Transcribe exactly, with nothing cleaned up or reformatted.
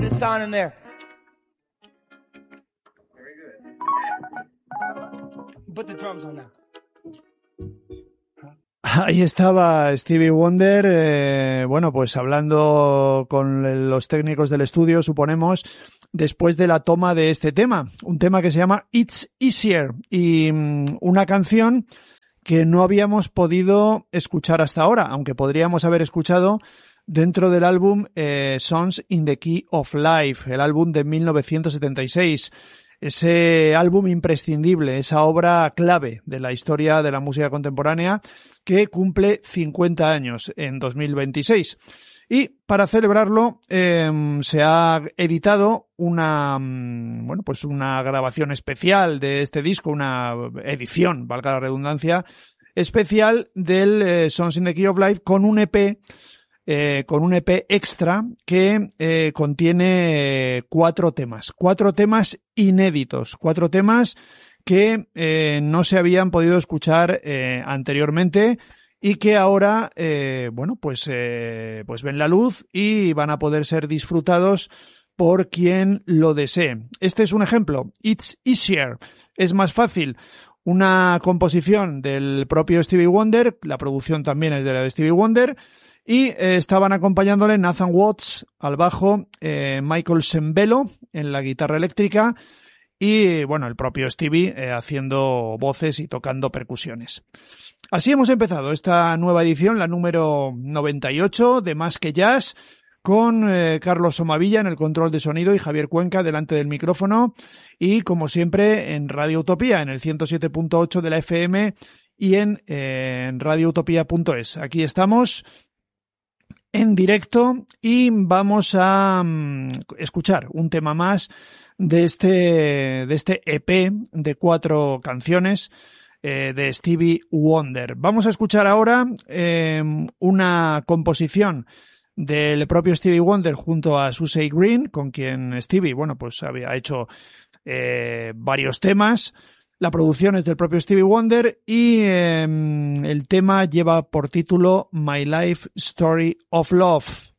this sound in there. Put the drums on now. Ahí estaba Stevie Wonder, eh, bueno, pues hablando con los técnicos del estudio, suponemos, después de la toma de este tema, un tema que se llama It's Easier, y um, una canción que no habíamos podido escuchar hasta ahora, aunque podríamos haber escuchado dentro del álbum eh, Songs in the Key of Life, el álbum de mil novecientos setenta y seis. Ese álbum imprescindible, esa obra clave de la historia de la música contemporánea que cumple cincuenta años en dos mil veintiséis. Y para celebrarlo eh, se ha editado una, bueno, pues una grabación especial de este disco, una edición, valga la redundancia, especial del eh, Songs in the Key of Life con un E P Eh, con un E P extra que eh, contiene eh, cuatro temas, cuatro temas inéditos, cuatro temas que eh, no se habían podido escuchar eh, anteriormente y que ahora, eh, bueno, pues, eh, pues ven la luz y van a poder ser disfrutados por quien lo desee. Este es un ejemplo, It's Easier, es más fácil. Una composición del propio Stevie Wonder, la producción también es de la de Stevie Wonder, y eh, estaban acompañándole Nathan Watts al bajo, eh, Michael Sembello en la guitarra eléctrica y, bueno, el propio Stevie eh, haciendo voces y tocando percusiones. Así hemos empezado esta nueva edición, la número noventa y ocho de Más que Jazz, con eh, Carlos Somavilla en el control de sonido y Javier Cuenca delante del micrófono y, como siempre, en Radio Utopía, en el ciento siete punto ocho de la F M y en, eh, en radio utopía punto es. Aquí estamos en directo y vamos a um, escuchar un tema más de este, de este E P de cuatro canciones eh, de Stevie Wonder. Vamos a escuchar ahora eh, una composición del propio Stevie Wonder junto a Susie Green, con quien Stevie, bueno, pues había hecho eh, varios temas. La producción es del propio Stevie Wonder y eh, el tema lleva por título My Life Story of Love.